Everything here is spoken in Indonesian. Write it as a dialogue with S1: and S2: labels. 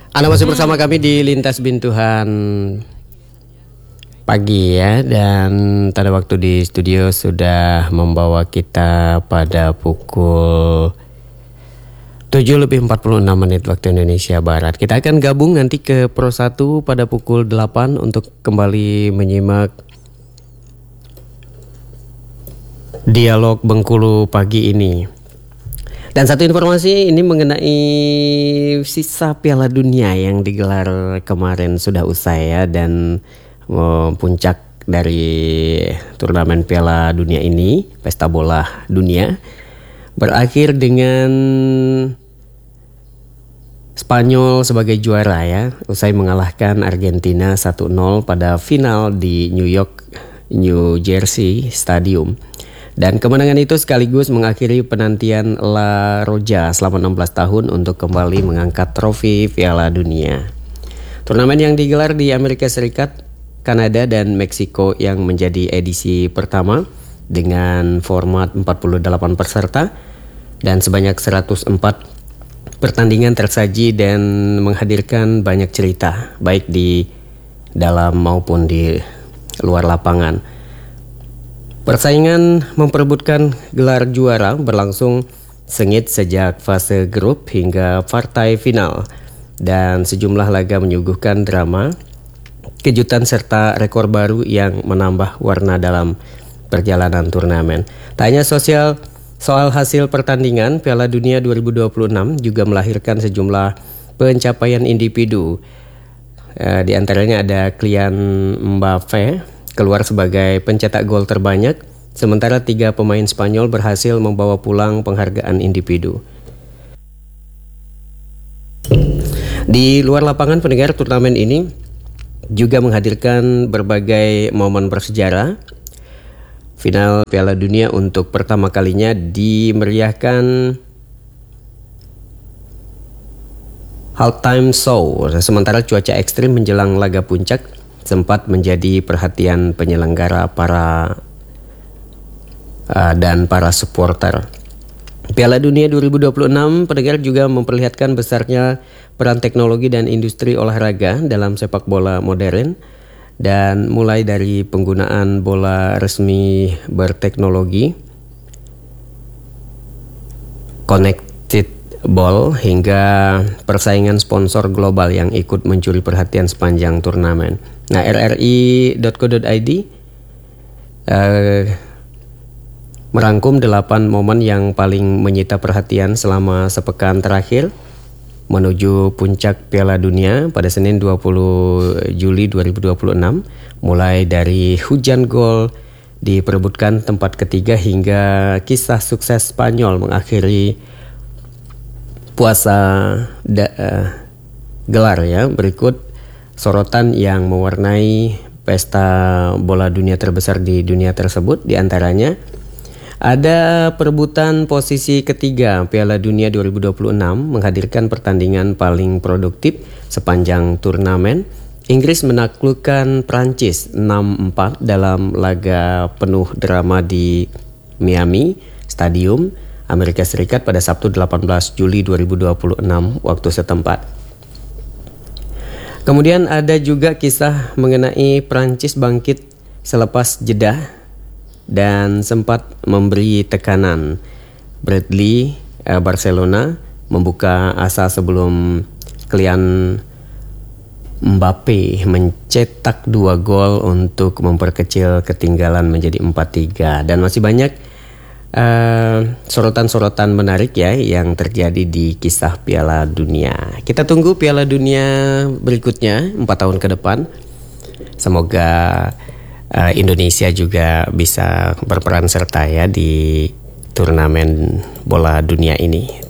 S1: Anda masih bersama kami di Lintas Bintuhan pagi ya. Dan tanda waktu di studio sudah membawa kita pada pukul 7:46 waktu Indonesia Barat. Kita akan gabung nanti ke Pro 1 pada pukul 8 untuk kembali menyimak dialog Bengkulu pagi ini. Dan satu informasi ini mengenai sisa Piala Dunia yang digelar kemarin sudah usai ya. Dan puncak dari turnamen Piala Dunia ini, Pesta Bola Dunia, berakhir dengan Spanyol sebagai juara ya, usai mengalahkan Argentina 1-0 pada final di New Jersey Stadium. Dan kemenangan itu sekaligus mengakhiri penantian La Roja selama 16 tahun untuk kembali mengangkat trofi Piala Dunia. Turnamen yang digelar di Amerika Serikat, Kanada, dan Meksiko yang menjadi edisi pertama dengan format 48 peserta dan sebanyak 104 pertandingan tersaji dan menghadirkan banyak cerita baik di dalam maupun di luar lapangan. Persaingan memperebutkan gelar juara berlangsung sengit sejak fase grup hingga partai final, dan sejumlah laga menyuguhkan drama, kejutan serta rekor baru yang menambah warna dalam perjalanan turnamen. Tak hanya soal hasil pertandingan, Piala Dunia 2026 juga melahirkan sejumlah pencapaian individu. Di antaranya ada Kylian Mbappe keluar sebagai pencetak gol terbanyak, sementara 3 pemain Spanyol berhasil membawa pulang penghargaan individu. Di luar lapangan, pendengar, turnamen ini juga menghadirkan berbagai momen bersejarah. Final Piala Dunia untuk pertama kalinya dimeriahkan halftime show, sementara cuaca ekstrim menjelang laga puncak sempat menjadi perhatian penyelenggara dan para supporter. Piala Dunia 2026 pendengar juga memperlihatkan besarnya peran teknologi dan industri olahraga dalam sepak bola modern, dan mulai dari penggunaan bola resmi berteknologi connected ball hingga persaingan sponsor global yang ikut mencuri perhatian sepanjang turnamen. Nah, rri.co.id merangkum 8 momen yang paling menyita perhatian selama sepekan terakhir menuju puncak Piala Dunia pada Senin 20 Juli 2026, mulai dari hujan gol diperebutkan tempat ketiga hingga kisah sukses Spanyol mengakhiri puasa gelar ya. Berikut sorotan yang mewarnai pesta bola dunia terbesar di dunia tersebut. Di antaranya ada perebutan posisi ketiga Piala Dunia 2026 menghadirkan pertandingan paling produktif sepanjang turnamen. Inggris menaklukkan Prancis 6-4 dalam laga penuh drama di Miami Stadium, Amerika Serikat pada Sabtu 18 Juli 2026 waktu setempat. Kemudian ada juga kisah mengenai Prancis bangkit selepas jeda dan sempat memberi tekanan. Bradley Barcelona membuka asa sebelum Kylian Mbappe mencetak 2 gol untuk memperkecil ketinggalan menjadi 4-3. Dan masih banyak sorotan-sorotan menarik ya yang terjadi di kisah Piala Dunia. Kita tunggu Piala Dunia berikutnya 4 tahun ke depan. Semoga Indonesia juga bisa berperan serta ya di turnamen bola dunia ini.